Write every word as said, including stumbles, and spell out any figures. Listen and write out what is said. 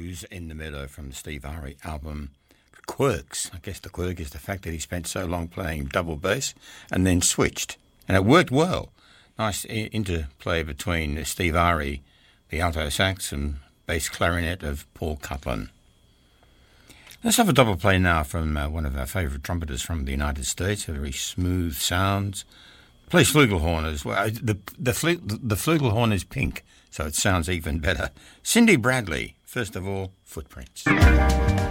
Blues in the Meadow from the Steve Ari album Quirks. I guess the quirk is the fact that he spent so long playing double bass and then switched. And it worked well. Nice interplay between Steve Ari, the alto sax, and bass clarinet of Paul Cutlen. Let's have a double play now from uh, one of our favourite trumpeters from the United States, a very smooth sounds. Plays flugelhorn as well. The, the, flu, the flugelhorn is pink, so it sounds even better. Cindy Bradley, first of all, Footprints.